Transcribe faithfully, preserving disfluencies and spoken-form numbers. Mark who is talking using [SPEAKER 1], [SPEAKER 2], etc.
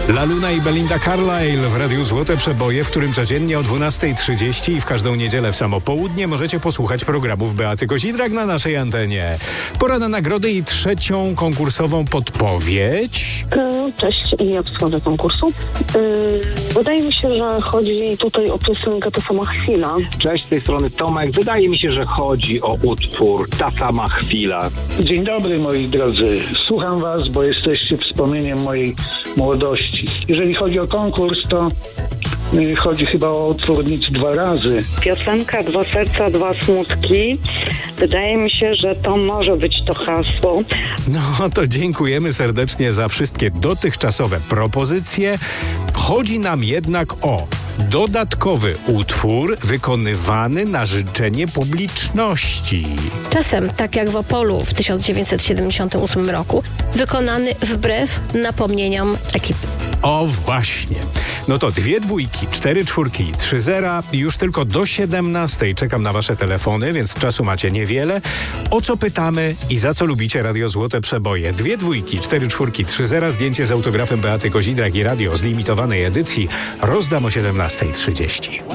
[SPEAKER 1] La Luna i Belinda Carlisle w Radiu Złote Przeboje, w którym codziennie o dwunasta trzydzieści i w każdą niedzielę w samo południe możecie posłuchać programów Beaty Kozidrak na naszej antenie. Pora na nagrody i trzecią konkursową podpowiedź.
[SPEAKER 2] Cześć, ja w sprawie konkursu. Wydaje mi się, że chodzi tutaj o piosenkę Ta sama chwila.
[SPEAKER 3] Cześć, z tej strony Tomek. Wydaje mi się, że chodzi o utwór Ta sama chwila.
[SPEAKER 4] Dzień dobry, moi drodzy. Słucham was, bo jesteście wspomnieniem mojej młodości. Jeżeli chodzi o konkurs, to y, chodzi chyba o utwór Nic dwa razy.
[SPEAKER 5] Piosenka Dwa serca, dwa smutki. Wydaje mi się, że to może być to hasło.
[SPEAKER 1] No to dziękujemy serdecznie za wszystkie dotychczasowe propozycje. Chodzi nam jednak o dodatkowy utwór wykonywany na życzenie publiczności.
[SPEAKER 6] Czasem, tak jak w Opolu w tysiąc dziewięćset siedemdziesiątym ósmym roku, wykonany wbrew napomnieniom ekipy.
[SPEAKER 1] O właśnie. No to dwie dwójki, cztery czwórki, trzy zera. Już tylko do siedemnastej czekam na wasze telefony, więc czasu macie niewiele. O co pytamy i za co lubicie Radio Złote Przeboje? Dwie dwójki, cztery czwórki, trzy zera. Zdjęcie z autografem Beaty Kozidrak i radio z limitowanej edycji rozdam o siedemnasta trzydzieści.